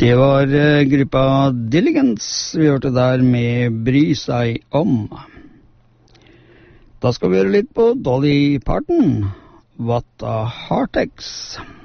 Det var gruppa Diligence vi hørte der med Bry seg om. Da skal vi høre litt på Dolly Parton, What a Heartaches.